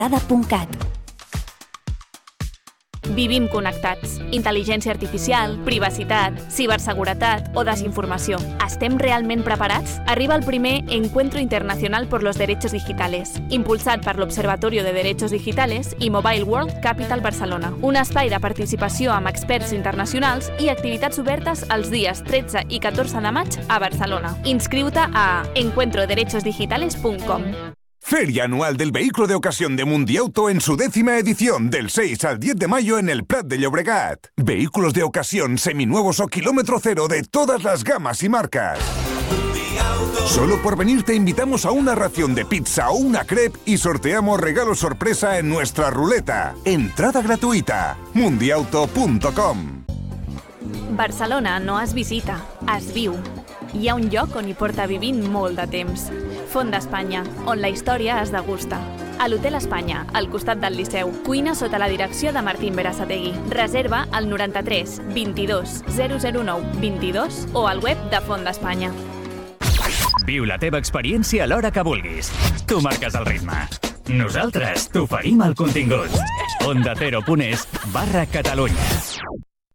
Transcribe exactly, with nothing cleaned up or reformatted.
punt cat. Vivim connectats. Intel·ligència artificial, privacitat, ciberseguretat o desinformació. ¿Estem realment preparats? Arriba el primer Encuentro Internacional por los Derechos Digitales, impulsat per l'Observatorio de Derechos Digitales i Mobile World Capital Barcelona. Un espai de participació amb experts internacionals i activitats obertes els dies tretze i catorze de maig a Barcelona. Inscriu-te a encuentro derechos digitales punt com. Feria anual del vehículo de ocasión de Mundiauto en su décima edición, del seis al diez de mayo en el Prat de Llobregat. Vehículos de ocasión, seminuevos o kilómetro cero de todas las gamas y marcas. Solo por venir te invitamos a una ración de pizza o una crepe y sorteamos regalo sorpresa en nuestra ruleta. Entrada gratuita. mundiauto punt com. Barcelona no es visita, es viu. Hi ha un lloc on hi porta vivint molt de temps. Font d'Espanya, on la història es degusta. A l'Hotel Espanya, al costat del Liceu. Cuina sota la direcció de Martín Berasategui. Reserva al noranta-tres vint-i-dos zero zero nou vint-i-dos o al web de Font d'Espanya. Viu la teva experiència a l'hora que vulguis. Tu marques el ritme. Nosaltres t'oferim el contingut. Onda Cero punt es barra Catalunya.